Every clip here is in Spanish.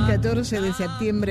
14 de septiembre de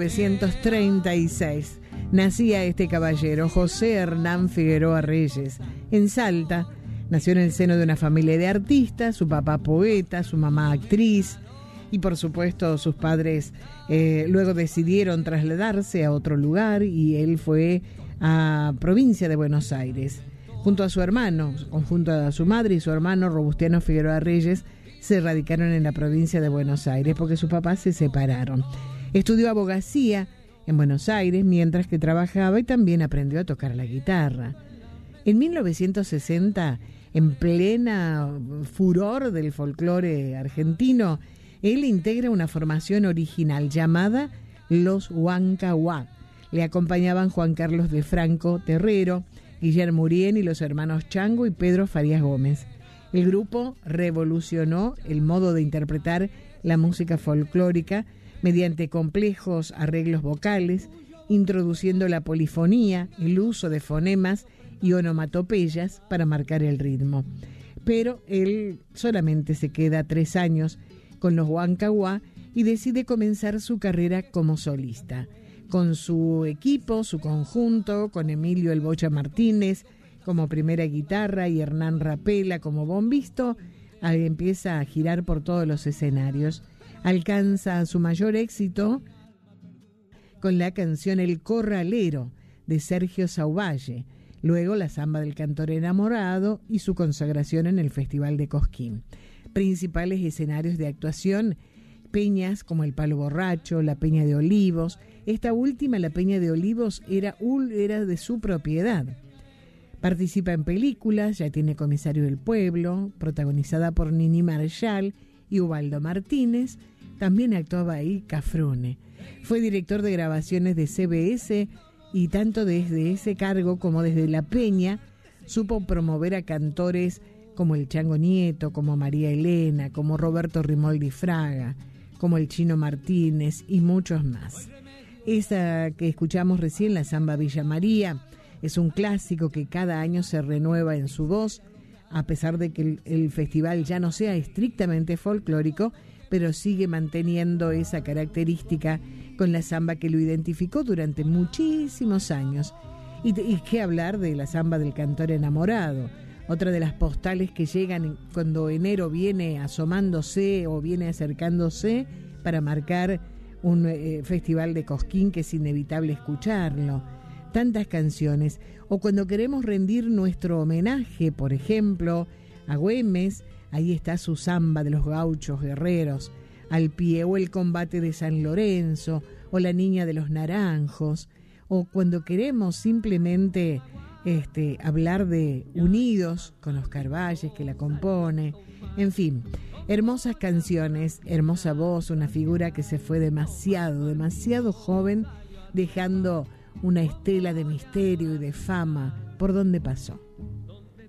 1936 nacía este caballero, José Hernán Figueroa Reyes, en Salta. Nació en el seno de una familia de artistas, su papá poeta, su mamá actriz, y por supuesto sus padres luego decidieron trasladarse a otro lugar y él fue a provincia de Buenos Aires. Junto a su hermano, junto a su madre y su hermano Robustiano Figueroa Reyes, se radicaron en la provincia de Buenos Aires porque sus papás se separaron. Estudió abogacía en Buenos Aires mientras que trabajaba y también aprendió a tocar la guitarra. En 1960, en plena furor del folclore argentino, él integra una formación original llamada Los Huancahuá. Le acompañaban Juan Carlos de Franco Terrero, Guillermo Urien y los hermanos Chango y Pedro Farías Gómez. El grupo revolucionó el modo de interpretar la música folclórica mediante complejos arreglos vocales, introduciendo la polifonía, el uso de fonemas y onomatopeyas para marcar el ritmo. Pero él solamente se queda 3 años con los Huancahuá y decide comenzar su carrera como solista. Con su equipo, su conjunto, con Emilio El Bocha Martínez como primera guitarra y Hernán Rapela como bombisto, empieza a girar por todos los escenarios. Alcanza su mayor éxito con la canción El Corralero de Sergio Sauvalle, luego la Zamba del Cantor Enamorado y su consagración en el Festival de Cosquín. Principales escenarios de actuación: peñas como el Palo Borracho, la Peña de Olivos. Esta última, la Peña de Olivos, era de su propiedad. Participa en películas, ya tiene Comisario del Pueblo, protagonizada por Nini Marshall y Ubaldo Martínez. También actuaba ahí Cafrune. Fue director de grabaciones de CBS y tanto desde ese cargo como desde La Peña supo promover a cantores como el Chango Nieto, como María Elena, como Roberto Rimoldi Fraga, como el Chino Martínez y muchos más. Esa que escuchamos recién, la Zamba Villa María, es un clásico que cada año se renueva en su voz, a pesar de que el festival ya no sea estrictamente folclórico, pero sigue manteniendo esa característica con la zamba que lo identificó durante muchísimos años. Y qué hablar de la Zamba del Cantor Enamorado, otra de las postales que llegan cuando enero viene asomándose o viene acercándose para marcar un festival de Cosquín que es inevitable escucharlo. Tantas canciones. O cuando queremos rendir nuestro homenaje, por ejemplo, a Güemes, ahí está su Zamba de los Gauchos Guerreros, al pie, o el Combate de San Lorenzo, o la Niña de los Naranjos. O cuando queremos simplemente hablar de Unidos, con Oscar Valles que la compone. En fin, hermosas canciones, hermosa voz, una figura que se fue demasiado joven, dejando una estela de misterio y de fama por donde pasó.